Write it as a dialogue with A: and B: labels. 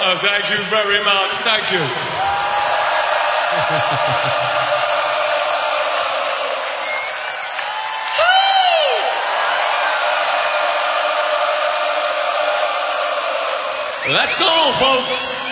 A: Thank you very much. Thank you. That's all, folks.